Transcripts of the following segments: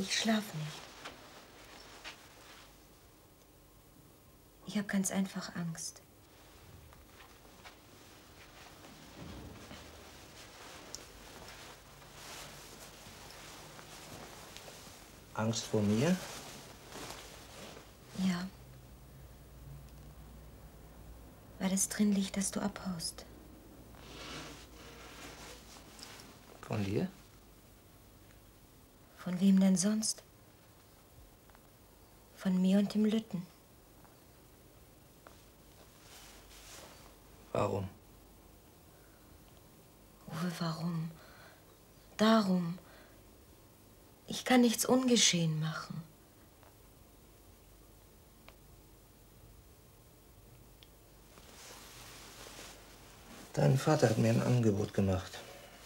Ich schlafe nicht. Ich habe ganz einfach Angst. Angst vor mir? Ja. Weil es drin liegt, dass du abhaust. Von dir? Von wem denn sonst? Von mir und dem Lütten. Warum? Uwe, warum? Darum. Ich kann nichts ungeschehen machen. Dein Vater hat mir ein Angebot gemacht.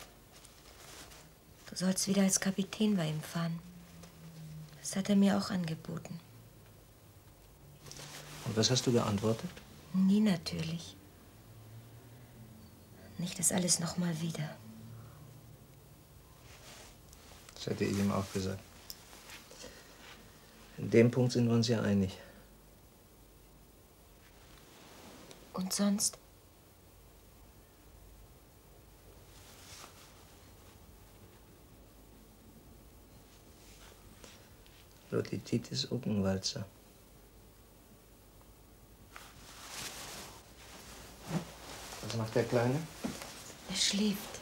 Du sollst wieder als Kapitän bei ihm fahren. Das hat er mir auch angeboten. Und was hast du geantwortet? Nie natürlich. Nicht das alles noch mal wieder. Das hätte ich ihm auch gesagt. In dem Punkt sind wir uns ja einig. Und sonst? Lotititis Uckenwalzer. Was macht der Kleine? Er schläft.